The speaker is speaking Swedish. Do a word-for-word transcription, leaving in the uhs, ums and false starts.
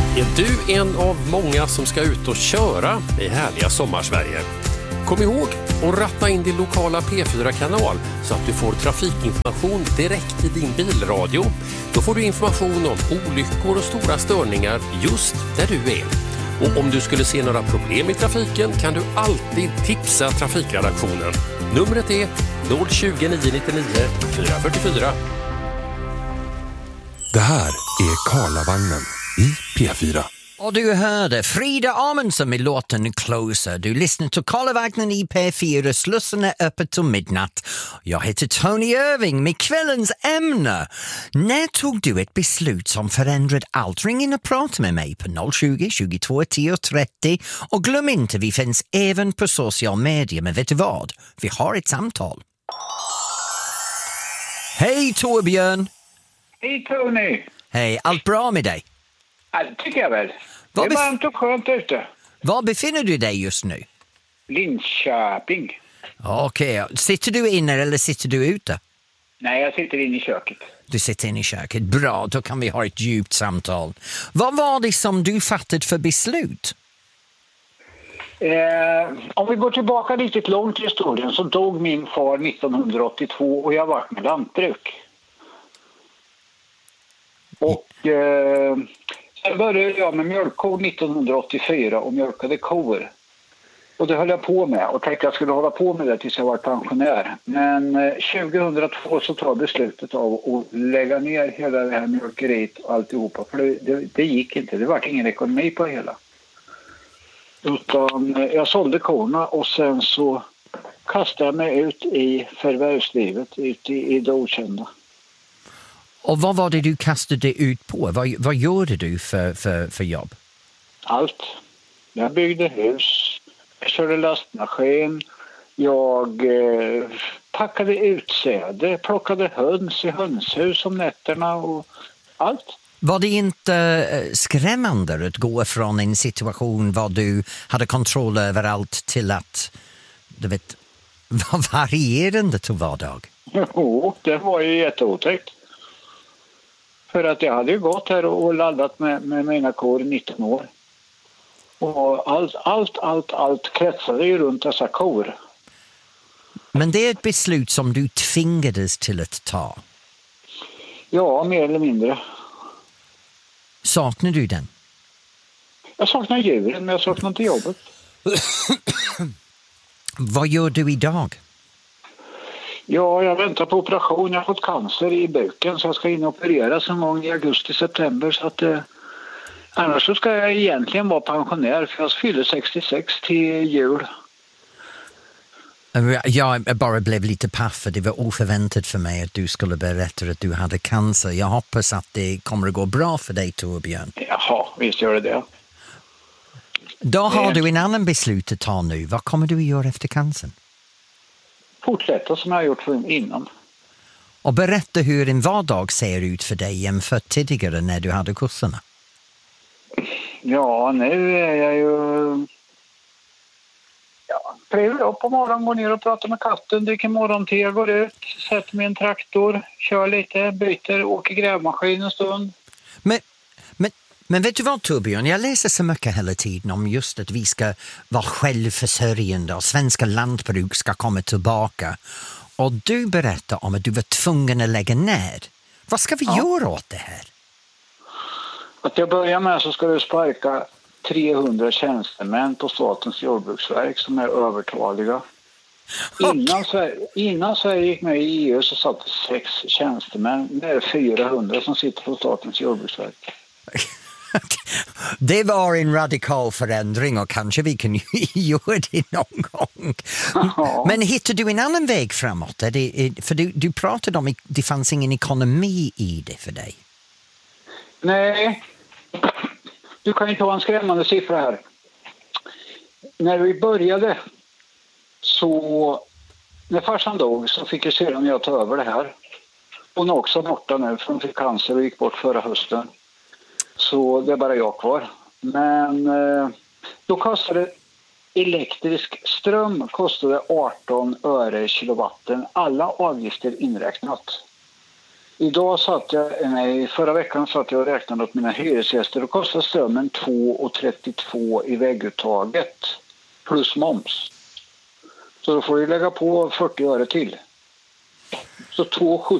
Är du en av många som ska ut och köra i härliga sommarsverige? Kom ihåg att ratta in din lokala P fyra-kanal så att du får trafikinformation direkt i din bilradio. Då får du information om olyckor och stora störningar just där du är. Och om du skulle se några problem i trafiken kan du alltid tipsa trafikredaktionen. Numret är noll tjugo, nio nittionio, fyra fyra fyra. Det här är Karlavagnen i P fyra. Och du hörde Frida Amundsen med låten Closer. Du lyssnar till Karlavagnen i P fyra. Slussen är öppet till midnatt. Jag heter Tony Irving med kvällens ämne. När tog du ett beslut som förändrade allt? Ring in och prata med mig på noll tjugo, tjugotvå, tio, trettio. Och glöm inte, vi finns även på social media. Men vet du vad? Vi har ett samtal. Hej Torbjörn! Hej Tony! Hej, allt bra med dig? Ja, det tycker jag väl. Det Vad är bef- varmt och skönt ute. Var befinner du dig just nu? Linköping. Okej, sitter du inne eller sitter du ute? Nej, jag sitter inne i köket. Du sitter inne i köket. Bra, då kan vi ha ett djupt samtal. Vad var det som du fattade för beslut? Eh, om vi går tillbaka lite långt i historien så dog min far nittonhundraåttiotvå och jag var med lantbruk. Och eh, sen började jag med mjölkkor nittonhundraåttiofyra och mjölkade kor. Och det höll jag på med och tänkte jag skulle hålla på med det tills jag var pensionär. Men eh, tjugohundratvå så tar beslutet av att lägga ner hela det här mjölkeriet och alltihopa. För det, det, det gick inte, det var ingen ekonomi på det hela. Utan eh, jag sålde korna och sen så kastade jag mig ut i förvärvslivet, ut i, i det okända. Och vad var det du kastade ut på? Vad, vad gjorde du för, för, för jobb? Allt. Jag byggde hus, jag körde lastmaskin, jag eh, packade utsäde, plockade höns i hönshus om nätterna och allt. Var det inte eh, skrämmande att gå från en situation var du hade kontroll över allt till att, du vet, var varierande till vardag? Jo, det var ju jätteotäckt. För att jag hade ju gått här och laddat med, med mina kor i nitton år. Och allt, allt, allt, allt kretsade ju runt dessa kor. Men det är ett beslut som du tvingades till att ta. Ja, mer eller mindre. Saknar du den? Jag saknar djuren, men jag saknar inte jobbet. Vad gör du idag? Ja, jag väntar på operation. Jag har fått cancer i buken så jag ska in och opereras en gång i augusti-september. Så att, eh, annars så ska jag egentligen vara pensionär för jag fyller sextiosex till jul. Jag bara blev lite paff för det var oförväntat för mig att du skulle berätta att du hade cancer. Jag hoppas att det kommer att gå bra för dig, Torbjörn. Jaha, visst gör det det. Då har du en annan beslut att ta nu. Vad kommer du att göra efter cancern? Fortsätta som jag har gjort för innan. Och berätta hur en vardag ser ut för dig jämfört tidigare när du hade kurserna. Ja, nu är jag ju... Ja, kliver upp på morgonen, går ner och pratar med katten, dricker morgonte, går ut, sätter mig i en traktor, kör lite, byter, åker grävmaskin en stund. Men, men, men vet du vad, Torbjörn? Jag läser så mycket hela tiden om just att vi ska vara självförsörjande och svenska lantbruk ska komma tillbaka. Och du berättar om att du var tvungen att lägga ner. Vad ska vi ja. göra åt det här? Att jag börjar med så ska du sparka trehundra tjänstemän på Statens jordbruksverk som är övertaliga. Okay. Innan, Sverige, innan Sverige gick med i E U så satt sex tjänstemän. Det är fyrahundra som sitter på Statens jordbruksverk. Det var en radikal förändring och kanske vi kan göra det någon gång. Ja. Men hittar du en annan väg framåt? Är det, för du, du pratade om att det fanns ingen ekonomi i det för dig. Nej, du kan ju ta en skrämmande siffra här. När vi började så, när farsan dog så fick jag sedan jag ta över det här. Hon är också borta nu för hon fick cancer och gick bort förra hösten. Så det är bara jag kvar. Men eh, då kostade elektrisk ström kostade arton öre kilowatten. Alla avgifter inräknat. Idag satt jag, nej, förra veckan satt jag och räknade åt mina hyresgäster. Då kostar strömmen två kronor trettiotvå i vägguttaget plus moms. Så då får du lägga på fyrtio öre till. Så två kronor